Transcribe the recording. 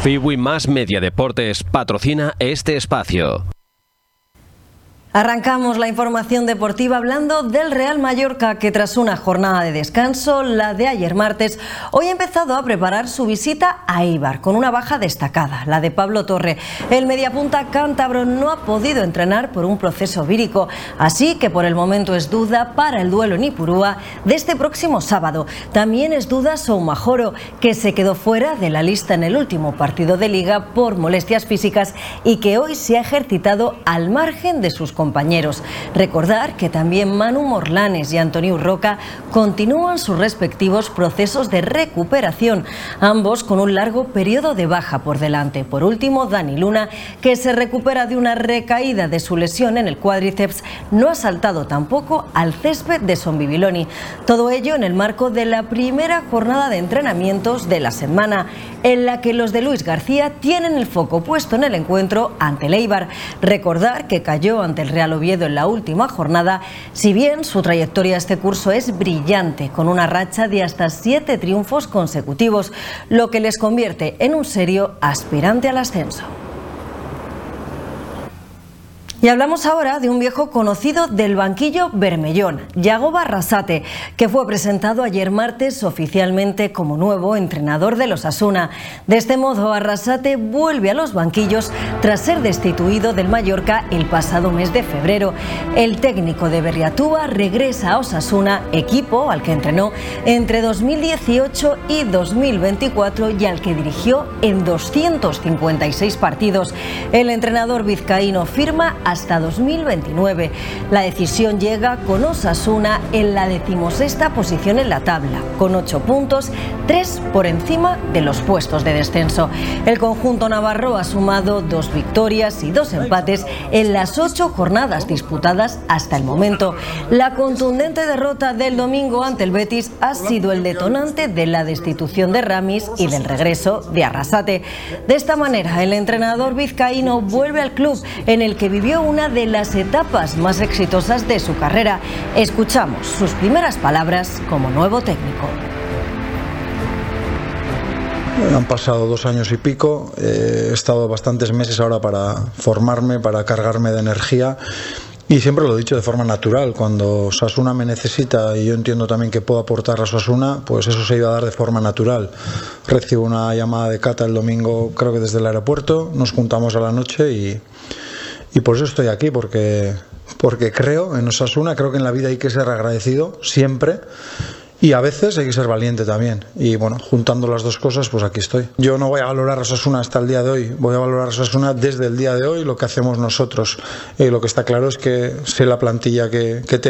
Fiwi Más Media Deportes patrocina este espacio. Arrancamos la información deportiva hablando del Real Mallorca, que tras una jornada de descanso, la de ayer martes, hoy ha empezado a preparar su visita a Eibar con una baja destacada, la de Pablo Torre. El mediapunta cántabro no ha podido entrenar por un proceso vírico, así que por el momento es duda para el duelo en Ipurúa de este próximo sábado. También es duda Soumahoro, que se quedó fuera de la lista en el último partido de Liga por molestias físicas y que hoy se ha ejercitado al margen de sus compañeros. Recordar que también Manu Morlanes y Antonio Roca continúan sus respectivos procesos de recuperación, ambos con un largo periodo de baja por delante. Por último, Dani Luna, que se recupera de una recaída de su lesión en el cuádriceps, no ha saltado tampoco al césped de Son Bibiloni. Todo ello en el marco de la primera jornada de entrenamientos de la semana, en la que los de Luis García tienen el foco puesto en el encuentro ante el Eibar. Recordar que cayó ante el Real Oviedo en la última jornada, si bien su trayectoria este curso es brillante, con una racha de hasta 7 triunfos consecutivos, lo que les convierte en un serio aspirante al ascenso. Y hablamos ahora de un viejo conocido del banquillo bermellón, Yago Arrasate, que fue presentado ayer martes oficialmente como nuevo entrenador del Osasuna. De este modo, Arrasate vuelve a los banquillos tras ser destituido del Mallorca el pasado mes de febrero. El técnico de Berriatúa regresa a Osasuna, equipo al que entrenó entre 2018 y 2024 y al que dirigió en 256 partidos. El entrenador vizcaíno firma hasta 2029. La decisión llega con Osasuna en la 16ª posición en la tabla, con 8 puntos, 3 por encima de los puestos de descenso. El conjunto navarro ha sumado 2 victorias y 2 empates en las 8 jornadas disputadas hasta el momento. La contundente derrota del domingo ante el Betis ha sido el detonante de la destitución de Ramis y del regreso de Arrasate. De esta manera, el entrenador vizcaíno vuelve al club en el que vivió una de las etapas más exitosas de su carrera. Escuchamos sus primeras palabras como nuevo técnico. Han pasado 2 años y pico, he estado bastantes meses ahora para formarme, para cargarme de energía. Y siempre lo he dicho de forma natural, cuando Osasuna me necesita y yo entiendo también que puedo aportar a Osasuna, pues eso se iba a dar de forma natural. Recibo una llamada de Cata el domingo, creo que desde el aeropuerto, nos juntamos a la noche y por eso estoy aquí, porque creo en Osasuna, creo que en la vida hay que ser agradecido siempre y a veces hay que ser valiente también. Y bueno, juntando las dos cosas, pues aquí estoy. Yo no voy a valorar a Osasuna hasta el día de hoy, voy a valorar a Osasuna desde el día de hoy, lo que hacemos nosotros. Lo que está claro es que sé la plantilla que tenemos.